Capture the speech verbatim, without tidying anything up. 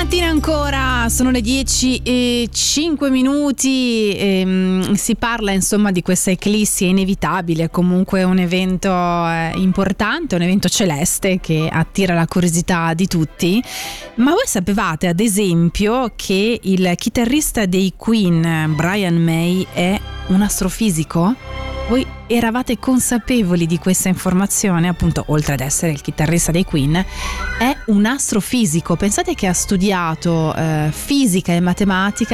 Mattina ancora, sono le dieci e cinque minuti e, um, si parla insomma di questa eclissi, è inevitabile, è comunque un evento eh, importante, un evento celeste che attira la curiosità di tutti. Ma voi sapevate ad esempio che il chitarrista dei Queen, Brian May, è un astrofisico? Voi eravate consapevoli di questa informazione? Appunto, oltre ad essere il chitarrista dei Queen, è un astrofisico. Pensate che ha studiato eh, fisica e matematica